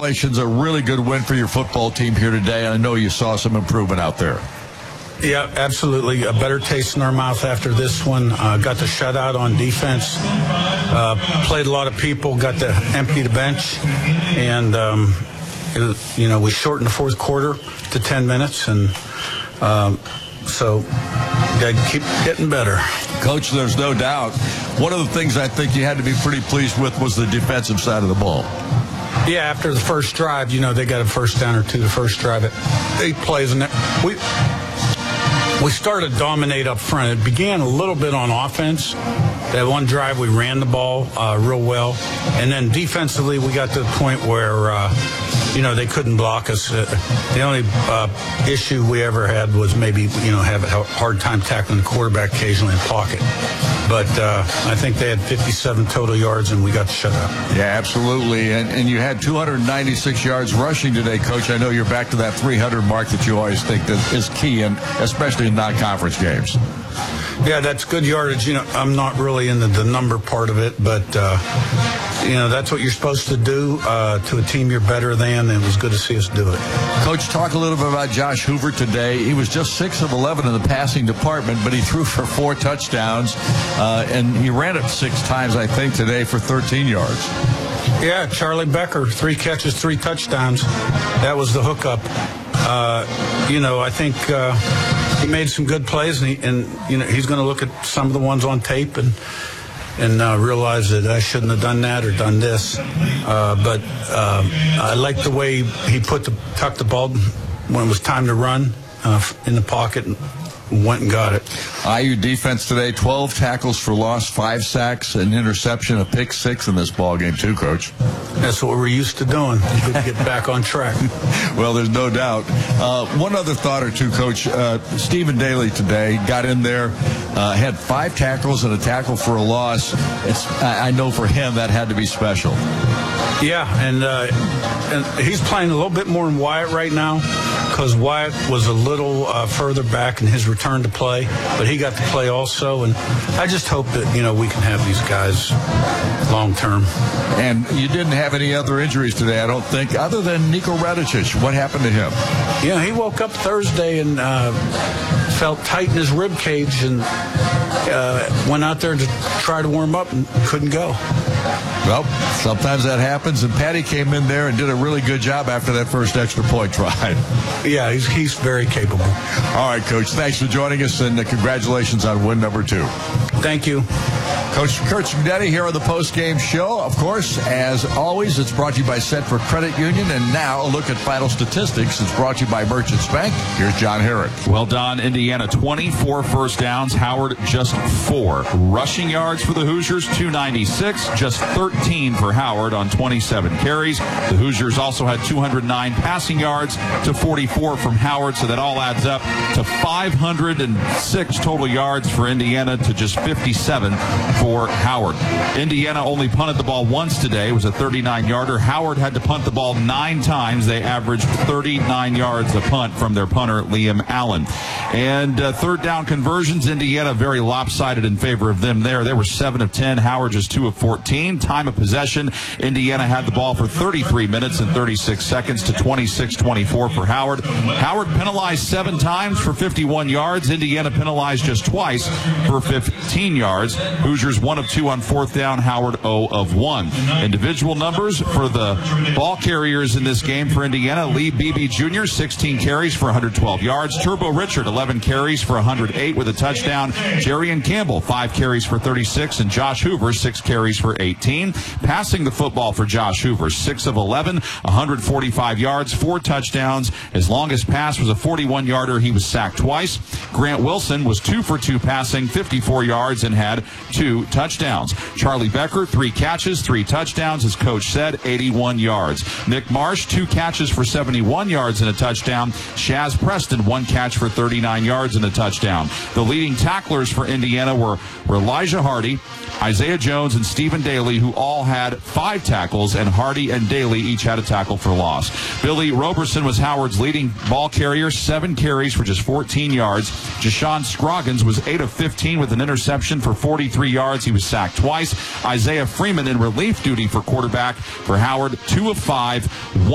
congratulations. A really good win for your football team here today. I know you saw some improvement out there. Yeah, absolutely. A better taste in our mouth after this one. Got the shutout on defense. Played a lot of people. Got to empty the bench. And, we shortened the fourth quarter to 10 minutes. And so got to keep getting better. Coach, there's no doubt. One of the things I think you had to be pretty pleased with was the defensive side of the ball. Yeah, after the first drive, they got a first down or two the first drive. 8 plays. And we started to dominate up front. It began a little bit on offense. That one drive, we ran the ball real well. And then defensively, we got to the point where, they couldn't block us. The only issue we ever had was maybe, have a hard time tackling the quarterback occasionally in pocket. But I think they had 57 total yards, and we got the shutout. Yeah, absolutely. And you had 296 yards rushing today, Coach. I know you're back to that 300 mark that you always think that is key, and especially in non-conference games. Yeah, that's good yardage. I'm not really into the number part of it, but, that's what you're supposed to do to a team you're better than, and it was good to see us do it. Coach, talk a little bit about Josh Hoover today. He was just 6 of 11 in the passing department, but he threw for 4 touchdowns, and he ran it 6 times, I think, today for 13 yards. Yeah, Charlie Becker, 3 catches, 3 touchdowns. That was the hookup. I think he made some good plays, and he's going to look at some of the ones on tape and realize that I shouldn't have done that or done this. But I like the way he tucked the ball when it was time to run in the pocket and went and got it. IU defense today, 12 tackles for loss, 5 sacks, an interception, a pick 6 in this ball game too, Coach. That's what we're used to doing. Good to get back on track. Well, there's no doubt. One other thought or two, Coach. Stephen Daly today got in there, had 5 tackles and a tackle for a loss. I know for him that had to be special. Yeah, and he's playing a little bit more than Wyatt right now, because Wyatt was a little further back in his return to play, but he got to play also. And I just hope that, we can have these guys long term. And you didn't have any other injuries today, I don't think, other than Niko Radicic. What happened to him? Yeah, he woke up Thursday and felt tight in his rib cage and went out there to try to warm up and couldn't go. Well, sometimes that happens, and Patty came in there and did a really good job after that first extra point drive. Yeah, he's very capable. All right, Coach, thanks for joining us, and congratulations on win number 2. Thank you. Coach Curt Cignetti here on the post-game show. Of course, as always, it's brought to you by Centford Credit Union. And now a look at final statistics. It's brought to you by Merchants Bank. Here's John Herrick. Well done, Indiana. 24 first downs. Howard, just 4. Rushing yards for the Hoosiers, 296. Just 13 for Howard on 27 carries. The Hoosiers also had 209 passing yards to 44 from Howard. So that all adds up to 506 total yards for Indiana to just 57 for Howard. Indiana only punted the ball once today. It was a 39-yarder. Howard had to punt the ball 9 times. They averaged 39 yards a punt from their punter, Liam Allen. And third down conversions, Indiana very lopsided in favor of them there. They were 7 of 10. Howard just 2 of 14. Time of possession, Indiana had the ball for 33 minutes and 36 seconds to 26-24 for Howard. Howard penalized 7 times for 51 yards. Indiana penalized just twice for 15 yards. Hoosiers 1 of 2 on fourth down. Howard 0 of 1. Individual numbers for the ball carriers in this game for Indiana. Lee Beebe Jr., 16 carries for 112 yards. Turbo Richard, 11 carries for 108 with a touchdown. Jerrion Campbell, 5 carries for 36. And Josh Hoover, 6 carries for 18. Passing the football for Josh Hoover, 6 of 11, 145 yards, 4 touchdowns. His longest pass was a 41-yarder. He was sacked twice. Grant Wilson was 2 for 2 passing, 54 yards, and had 2 touchdowns. Charlie Becker, 3 catches, 3 touchdowns. His coach said 81 yards. Nick Marsh, 2 catches for 71 yards and a touchdown. Shaz Preston, 1 catch for 39 yards and a touchdown. The leading tacklers for Indiana were Elijah Hardy, Isaiah Jones, and Stephen Daly, who all had 5 tackles, and Hardy and Daly each had a tackle for loss. Billy Roberson was Howard's leading ball carrier, 7 carries for just 14 yards. Jashawn Scroggins was 8 of 15 with an interception for 43 yards. He was sacked twice. Isaiah Freeman in relief duty for quarterback for Howard, 2 of 5,